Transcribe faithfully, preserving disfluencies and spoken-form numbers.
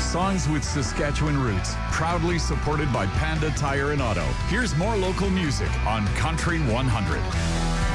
Songs with Saskatchewan roots, proudly supported by Panda Tire and Auto. Here's more local music on Country one hundred.